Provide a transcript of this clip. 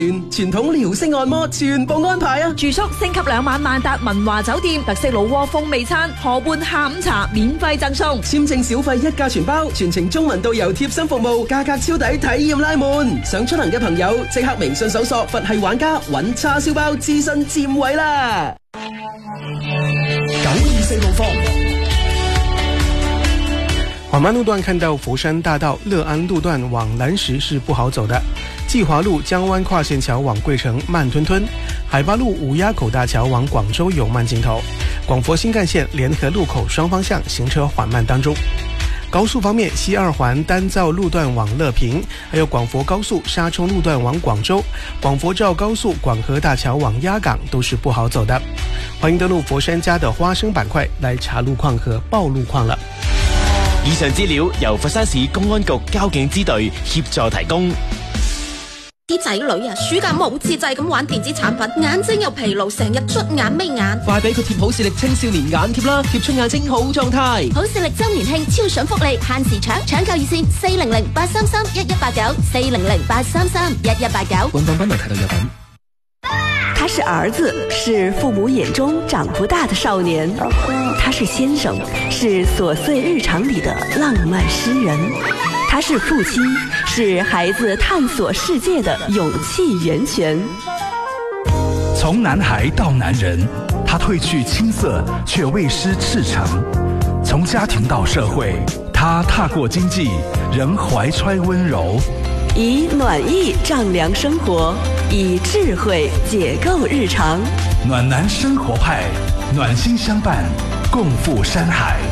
傳統遼式按摩全部安排啊！ 住宿升級2晚萬達文華酒店，特色老窩風味餐，河畔下午茶免費贈送， 簽證小費一價全包，全程中文導遊貼心服務，價格超抵，體驗拉滿。想出行嘅朋友即刻微信搜索佛系玩家，揾叉燒包諮詢佔位啦。924路況。 缓慢路段看到佛山大道乐安路段往蓝石是不好走的，济华路江湾跨线桥往桂城慢吞吞，海巴路五鸭口大桥往广州有慢镜头，广佛新干线联合路口双方向行车缓慢当中。高速方面，西二环丹灶路段往乐平，还有广佛高速沙冲路段往广州，广佛肇高速广河大桥往鸭港都是不好走的。欢迎登录佛山家的花生板块来查路況和報路況了。 以上資料由佛山市公安局交警支隊協助提供。 啲仔女啊，暑假冇節制咁玩電子產品，眼睛又疲勞，成日捽眼眯眼。 快俾佢貼好視力青少年眼貼啦，貼出眼睛好狀態。 好視力周年慶超筍福利，限時搶購熱線400-833-1189，400-833-1189。 官方版本睇到有品。 他是兒子，是父母眼中長不大的少年；他是先生，是瑣碎日常裡的浪漫詩人；他是父親，是孩子探索世界的勇氣源泉。 從男孩到男人，他褪去青澀，卻未失赤誠；從家庭到社會，他踏過經濟，仍懷揣溫柔。 以暖意丈量生活，以智慧解構日常。 暖男生活派，暖心相伴，共赴山海。